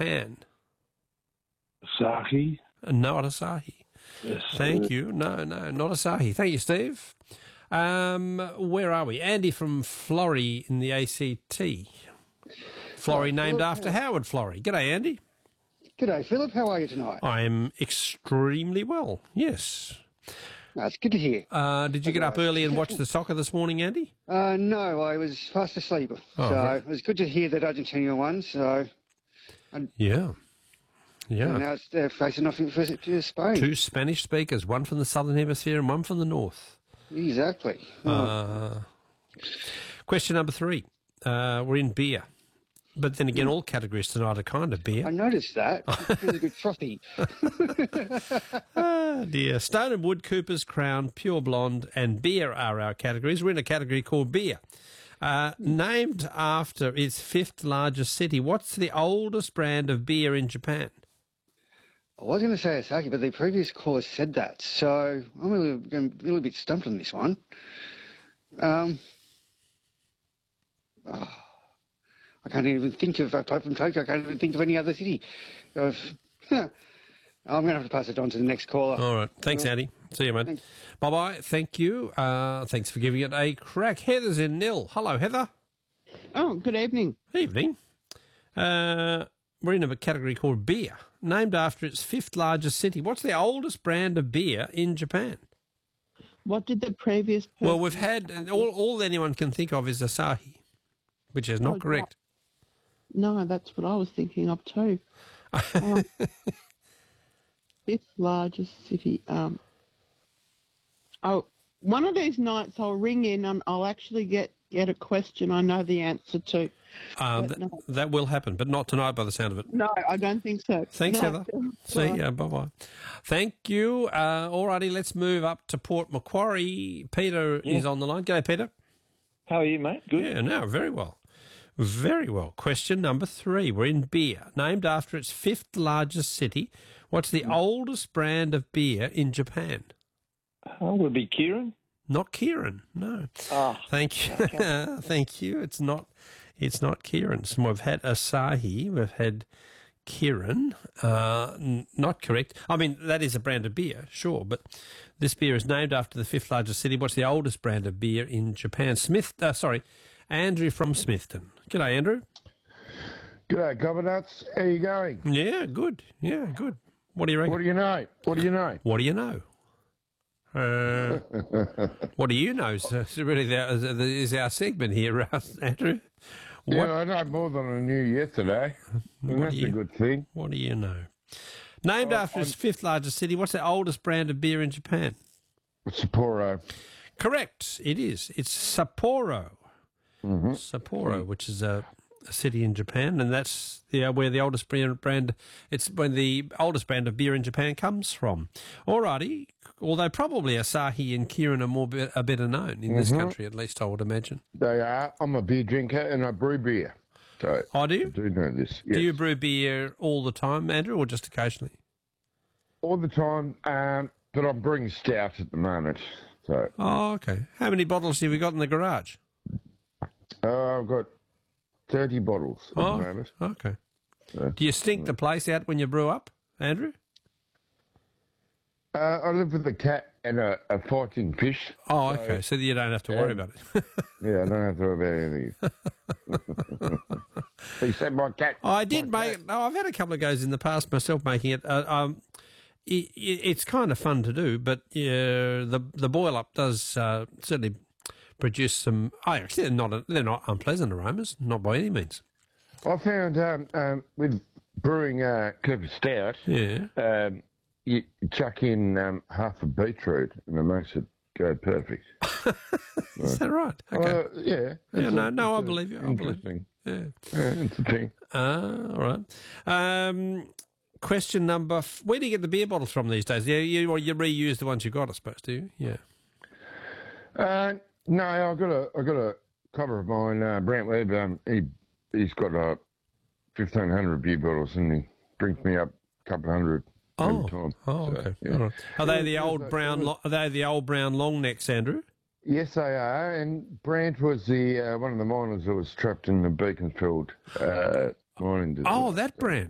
Japan? Asahi. Not Asahi. Yes. Thank you. No, not Asahi. Thank you, Steve. Where are we? Andy from Florrie in the ACT. Florrie named after Howard Florrie. G'day, Andy. G'day, Philip. How are you tonight? I'm extremely well, yes. That's good to hear. Did you get up early and watch the soccer this morning, Andy? No, I was fast asleep. Right. It was good to hear that Argentina won. Yeah. Now they're facing off to Spain. Two Spanish speakers, one from the southern hemisphere and one from the north. Exactly. Question number 3. We're in beer. But then again, all categories tonight are kind of beer. I noticed that. It's really good frothy. Dear. Stone and Wood, Cooper's Crown, Pure Blonde and beer are our categories. We're in a category called beer. Named after its 5th largest city, what's the oldest brand of beer in Japan? I was going to say Asahi, but the previous caller said that. So I'm a little bit stumped on this one. I can't even think of, apart from Tokyo, I can't even think of any other city. I'm going to have to pass it on to the next caller. All right. Thanks, Andy. See you, mate. Thanks. Bye-bye. Thank you. Thanks for giving it a crack. Heather's in Nil. Hello, Heather. Oh, good evening. Evening. We're in a category called beer, named after its 5th largest city. What's the oldest brand of beer in Japan? What did the previous person... Well, we've had... All anyone can think of is Asahi, which is not correct. No, that's what I was thinking of too. 5th largest city. One of these nights I'll ring in and I'll actually get a question I know the answer to. That will happen, but not tonight by the sound of it. No, I don't think so. Thanks, No. Heather. See ya. Bye-bye. Thank you. All righty, let's move up to Port Macquarie. Peter is on the line. G'day, Peter. How are you, mate? Good. Yeah, no, very well. Very well. Question number 3. We're in beer. Named after its 5th largest city, what's the oldest brand of beer in Japan? Would it be Kieran? Not Kieran, no. Thank you. Okay. Thank you. It's not Kieran. So we've had Asahi, we've had Kieran. Not correct. I mean, that is a brand of beer, sure, but this beer is named after the 5th largest city. What's the oldest brand of beer in Japan? Andrew from Smithton. G'day, Andrew. G'day, Covernuts. How you going? Yeah, good. Yeah, good. What do you reckon? What do you know? What do you know? What do you know? What do you know? Really, is our segment here, Andrew? Yeah, I know more than I knew yesterday. And that's a good thing. What do you know? Named after its 5th largest city, what's the oldest brand of beer in Japan? Sapporo. Correct. It is. It's Sapporo. Mm-hmm. Sapporo, which is a city in Japan, and that's where the oldest brand. It's when the oldest brand of beer in Japan comes from. Alrighty, although probably Asahi and Kirin are better known in this country, at least I would imagine. They are. I'm a beer drinker and I brew beer. So do you? I do know this. Yes. Do you brew beer all the time, Andrew, or just occasionally? All the time, but I'm brewing stout at the moment. So. Oh, okay. How many bottles have you got in the garage? I've got 30 bottles at the moment. Okay. So, do you stink the place out when you brew up, Andrew? I live with a cat and a fighting fish. Oh, okay. So you don't have to worry about it. Yeah, I don't have to worry about anything. Except my cat. I did make it. I've had a couple of goes in the past myself making it. It's kind of fun to do, but the boil up does certainly produce some. Actually, they're not unpleasant aromas, not by any means. I found with brewing Cooper Stout, you chuck in half a beetroot and it makes it go perfect. Is that right? Okay. Yeah. I believe you. I believe you. Yeah. It's a thing. All right. Question number. Where do you get the beer bottles from these days? You reuse the ones you got, I suppose, do you? Yeah. No, I got a cover of mine, Brant Webb. He's got 1,500 beer bottles, and he brings me up a couple of hundred. Time. Okay. Yeah. All right. Are they the old brown? Are they the old brown long necks, Andrew? Yes, they are. And Brant was the one of the miners that was trapped in the Beaconsfield mining district. Oh, that brand.